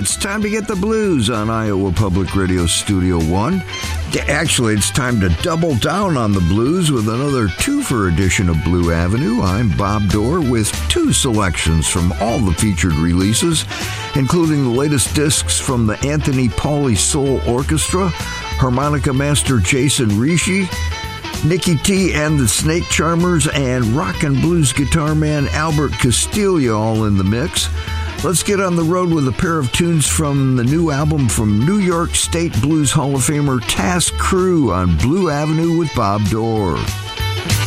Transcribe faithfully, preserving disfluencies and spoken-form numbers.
It's time to get the blues on Iowa Public Radio Studio One. Actually, it's time to double down on the blues with another twofer edition of Blue Avenue. I'm Bob Dorr with two selections from all the featured releases, including the latest discs from the Anthony Pauley Soul Orchestra, harmonica master Jason Rishi, Nikki T and the Snake Charmers, and rock and blues guitar man Albert Castiglia all in the mix. Let's get on the road with a pair of tunes from the new album from New York State Blues Hall of Famer Task Crew on Blue Avenue with Bob Dorr.